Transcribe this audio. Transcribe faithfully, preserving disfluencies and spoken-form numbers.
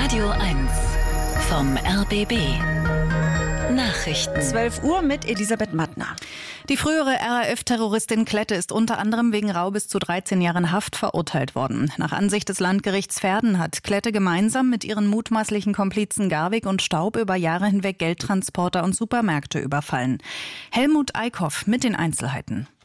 Radio eins vom R B B. Nachrichten. zwölf Uhr mit Elisabeth Mattner. Die frühere R A F-Terroristin Klette ist unter anderem wegen Raubes zu dreizehn Jahren Haft verurteilt worden. Nach Ansicht des Landgerichts Verden hat Klette gemeinsam mit ihren mutmaßlichen Komplizen Garwig und Staub über Jahre hinweg Geldtransporter und Supermärkte überfallen. Helmut Eickhoff mit den Einzelheiten.